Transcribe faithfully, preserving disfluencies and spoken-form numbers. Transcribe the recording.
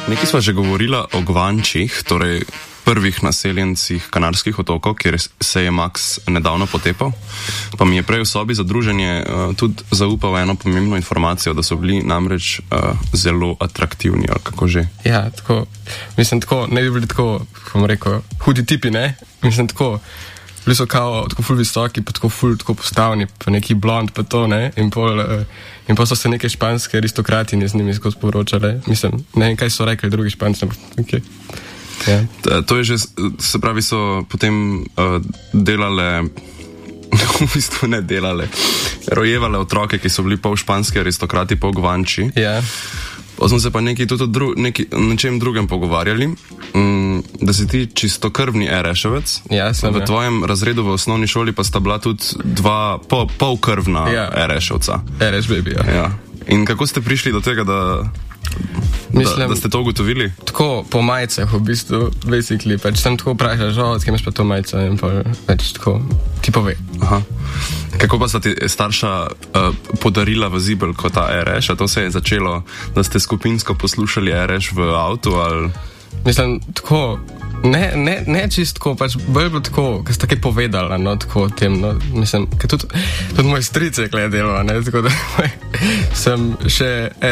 Nekaj sva že govorila o Gvančih, torej prvih naseljencih Kanarskih otokov, kjer se je Max nedavno potepal. Pa mi je prej v sobi za druženje uh, tudi zaupal eno pomembno informacijo, da so bili namreč uh, zelo atraktivni, ali kako že. Ja, tako, mislim tako, ne bi bili tako, kako bom rekel, hudi tipi, ne? Mislim tako, bili so kao tako ful visoki, pa tako ful tako postavni, pa neki blond, pa to, ne? In pol, uh, in pol so se neke španske aristokratine z njimi skozi poročale. Mislim, ne vem, kaj so rekli drugi španci, ampak okej. Okay. Yeah. To je že, se pravi, so potem uh, delale, v bistvu ne delale, rojevale otroke, ki so bili pol španski aristokrati, pol Gvanči. Ja. Yeah. Pa smo se pa nekaj tudi o dru, nekaj, nečem drugem pogovarjali, um, da si ti čistokrvni Erešovec. Ja, sem. V tvojem razredu v osnovni šoli pa sta bila tudi dva po, polkrvna ja. Erešovca. Ereš baby, ja. Ja. In kako ste prišli do tega, da... Mislim, da, da ste to ugotovili? Tako po majicah v bistvu, basically, pač sem tako vprašal, že odkaj imaš pa to majico in pa pač tako ti pove. Aha. Kako pa sta ti starša uh, podarila v zibelko ta Ereš? A to se je začelo, da ste skupinsko poslušali Ereš v avtu ali... Mislim, tako, ne, ne, ne čistko, pač bolj bilo tako, ker sta kaj povedala, no, tako o tem, no, mislim, ker tudi, tudi moj stric je glede delo, ne, tako da sem še